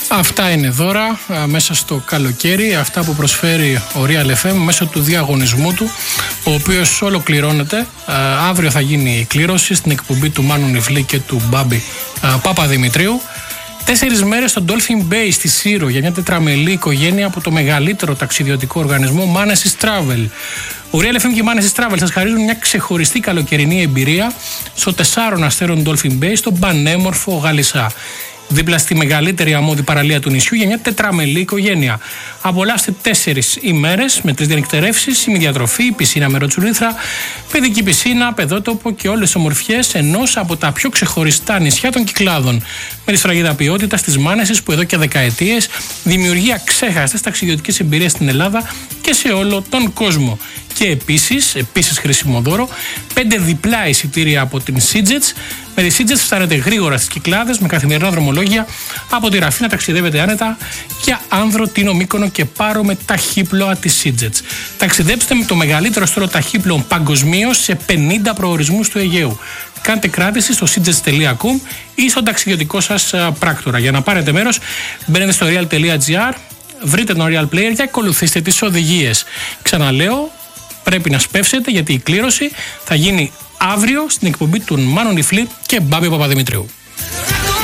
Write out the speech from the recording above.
Αυτά είναι δώρα μέσα στο καλοκαίρι, αυτά που προσφέρει ο Real FM μέσω του διαγωνισμού του, ο οποίος ολοκληρώνεται. Αύριο θα γίνει η κλήρωση στην εκπομπή του Μάνου Νιφλή και του Μπάμπη Παπαδημητρίου. 4 μέρες στο Dolphin Bay στη Σύρο για μια τετραμελή οικογένεια από το μεγαλύτερο ταξιδιωτικό οργανισμό Manesis Travel. Ο Real FM και η Manesis Travel σας χαρίζουν μια ξεχωριστή καλοκαιρινή εμπειρία στο 4 αστέρων Dolphin Bay στο πανέμορφο Γαλισσά, δίπλα στη μεγαλύτερη αμμώδη παραλία του νησιού για μια τετραμελή οικογένεια. Απολαύστε 4 ημέρες με 3 διανυκτερεύσεις, ημιδιατροφή, πισίνα με ροτσουλήθρα, παιδική πισίνα, παιδότοπο και όλες τις ομορφιές ενός από τα πιο ξεχωριστά νησιά των Κυκλάδων. Με τη σφραγίδα ποιότητα της Manesis που εδώ και δεκαετίες δημιουργεί αξέχαστες ταξιδιωτικές εμπειρίες στην Ελλάδα και σε όλο τον κόσμο. Και επίσης χρήσιμο δώρο, 5 διπλά εισιτήρια από την SeaJets. Με τη SeaJets φτάνετε γρήγορα στις Κυκλάδες με καθημερινά δρομολόγια από τη Ραφή να ταξιδεύετε άνετα και Άνδρο, Τίνο, Μύκονο και Πάρο με ταχύπλοα της SeaJets. Ταξιδέψτε με το μεγαλύτερο στόλο ταχύπλοων παγκοσμίως σε 50 προορισμούς του Αιγαίου. Κάντε κράτηση στο seajets.com ή στον ταξιδιωτικό σας πράκτορα. Για να πάρετε μέρος, μπαίνετε στο real.gr, βρείτε τον Real Player και ακολουθήστε τις οδηγίες. Ξαναλέω, πρέπει να σπεύσετε γιατί η κλήρωση θα γίνει αύριο στην εκπομπή του Μάνου Νιφλή και Μπάμπη Παπαδημητρίου.